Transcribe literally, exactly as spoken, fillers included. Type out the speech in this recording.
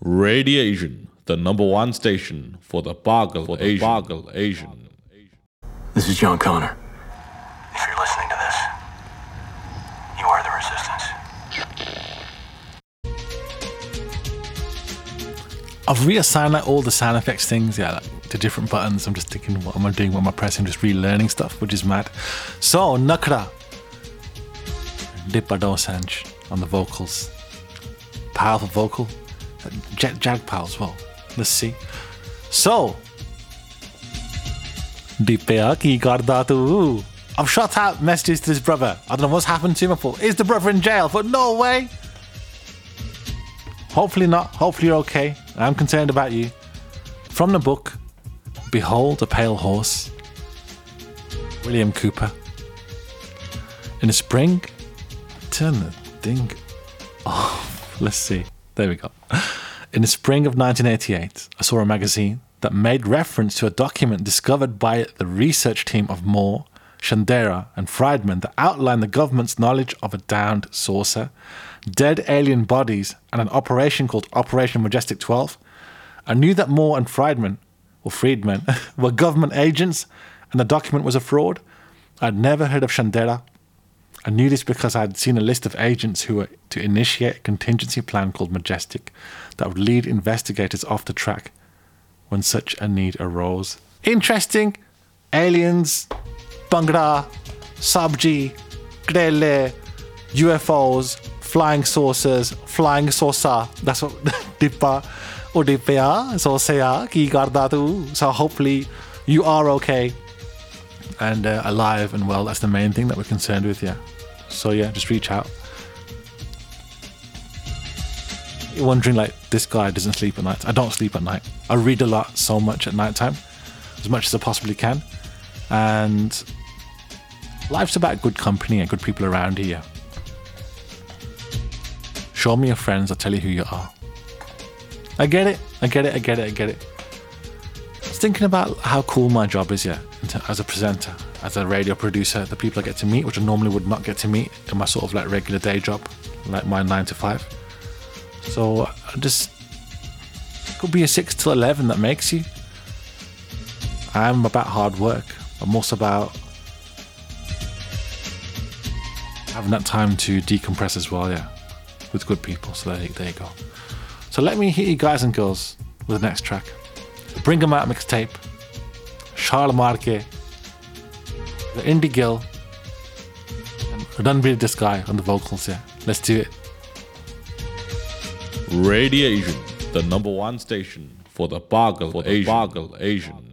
Radiation, the number one station for the Bagal for the Asian. Bagal Asian. This is John Connor. If you're listening to this, you are the resistance. I've reassigned like, all the sound effects things, yeah, like, to different buttons. I'm just thinking, what am I doing? What am I pressing? Just relearning stuff, which is mad. So, Nakra. Dippa Dosanjh on the vocals. Powerful vocal. Jet Jagpal as well. Let's see. So, Dippya ki karda tu. I've shot out messages to his brother. I don't know what's happened to him. I thought, is the brother in jail? I thought, no way. Hopefully not. Hopefully you're okay. I'm concerned about you. From the book, Behold a Pale Horse. William Cooper. In the spring, turn the thing off. Let's see. There we go. In the spring of nineteen eighty-eight, I saw a magazine that made reference to a document discovered by the research team of Moore, Chandera and Friedman that outlined the government's knowledge of a downed saucer, dead alien bodies, and an operation called Operation Majestic twelve. I knew that Moore and Friedman, or Friedman, were government agents and the document was a fraud. I'd never heard of Chandera. I knew this because I had seen a list of agents who were to initiate a contingency plan called Majestic that would lead investigators off the track when such a need arose. Interesting. Aliens, Bhangra, Sabji, Grele, U F Os, flying saucers, flying saucer. That's what Dippa or Dippya Sauceya ki karda tu. So hopefully you are okay and uh, alive and well. That's the main thing that we're concerned with, yeah. So yeah, just reach out. You're wondering, like, this guy doesn't sleep at night. I don't sleep at night. I read a lot, so much at night time, as much as I possibly can. And life's about good company and good people around here. Show me your friends, I'll tell you who you are. I get it, I get it, I get it, I get it. I was thinking about how cool my job is, yeah, as a presenter, as a radio producer, the people I get to meet, which I normally would not get to meet in my sort of like regular day job, like my nine to five. So I just, it could be a six till eleven that makes you. I'm about hard work. I'm also about having that time to decompress as well, yeah, with good people. So there, there you go. So let me hit you guys and girls with the next track. Bring 'em Out mixtape. Charles Marque. The Indie Gill. And Ranbir Desai on the vocals, yeah. Let's do it. Radiation, the number one station for the Bagal for the Asian. Bagal Asian.